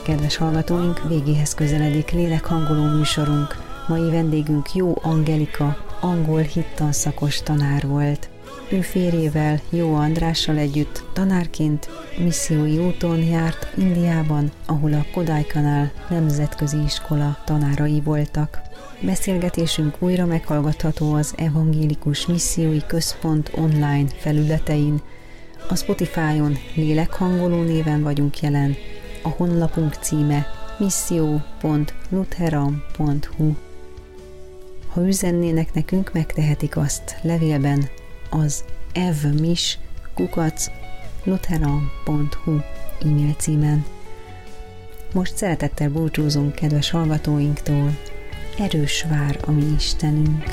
Kedves hallgatóink, végéhez közeledik lélekhangoló műsorunk. Mai vendégünk Jó Angelika, angol hittanszakos tanár volt. Ő férjével, Jó Andrással együtt tanárként missziói úton járt Indiában, ahol a Kodaikanál nemzetközi iskola tanárai voltak. Beszélgetésünk újra meghallgatható az Evangélikus Missziói Központ online felületein. A Spotify-on lélekhangoló néven vagyunk jelen. A honlapunk címe missio.lutheran.hu. Ha üzennének nekünk, megtehetik azt levélben az evmis@lutheran.hu e-mail címen. Most szeretettel búcsúzunk kedves hallgatóinktól. Erős vár a mi Istenünk!